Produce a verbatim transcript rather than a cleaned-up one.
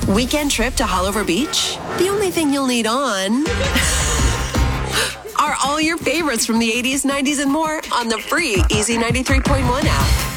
Weekend trip to Hollover Beach? The only thing you'll need on are all your favorites from the eighties, nineties, and more on the free Easy ninety-three point one app.